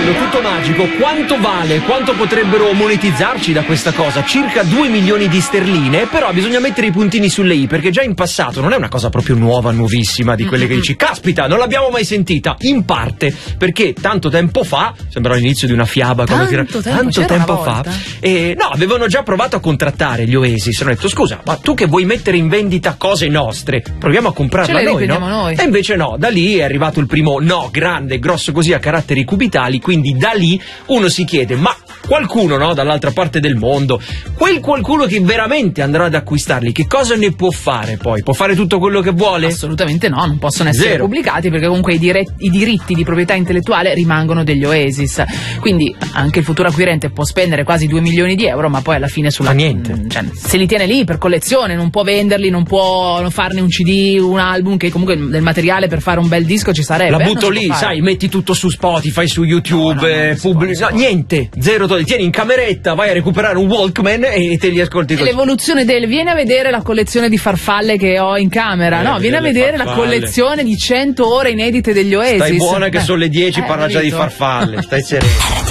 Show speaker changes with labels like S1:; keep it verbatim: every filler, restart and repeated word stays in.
S1: bello, tutto magico. Quanto vale? Quanto potrebbero monetizzarci da questa cosa? Circa due milioni di sterline, però bisogna mettere i puntini sulle i, perché già in passato non è una cosa proprio nuova, nuovissima, di quelle che dici, caspita, non l'abbiamo mai sentita. In parte, perché tanto tempo fa, sembra l'inizio di una fiaba,
S2: tanto
S1: tira...
S2: tempo,
S1: tanto tempo fa, e no, avevano già provato a contrattare gli Oasis. Hanno detto, scusa, ma tu che vuoi mettere in vendita cose nostre, proviamo a comprarla noi, no?
S2: noi.
S1: E invece no, da lì è arrivato il primo no, grande, grosso così, a caratteri cubitali, quindi da lì uno si chiede, ma qualcuno, no, dall'altra parte del mondo, quel qualcuno che veramente andrà ad acquistarli, che cosa ne può fare poi? Può fare tutto quello che vuole?
S2: Assolutamente no, non possono essere
S1: Zero.
S2: pubblicati, perché comunque i, dire- i diritti di proprietà intellettuale rimangono degli Oasis, quindi anche il futuro acquirente può spendere quasi due milioni di euro, ma poi alla fine sulla
S1: Ma niente.
S2: mh, cioè, se li tiene lì per collezione, non può venderli, non può non farne un C D, un album, che comunque del materiale per fare un bel disco ci sarebbe.
S1: La
S2: eh,
S1: butto
S2: non si
S1: lì,
S2: può fare.
S1: sai, metti tutto su Spotify, su YouTube,
S2: No, no, no,
S1: eh,
S2: non si può,
S1: pubblic-
S2: non si
S1: no,
S2: può.
S1: niente, zero togli, tieni in cameretta, vai a recuperare un Walkman e te li ascolti così.
S2: L'evoluzione del vieni a vedere la collezione di farfalle che ho in camera,
S1: Eh,
S2: no, vieni a
S1: vedere le
S2: vedere la
S1: farfalle.
S2: collezione di cento ore inedite degli Oasis.
S1: Stai buona che
S2: Eh,
S1: sono le dieci,
S2: eh,
S1: parla già di
S2: capito?
S1: farfalle, stai sereno.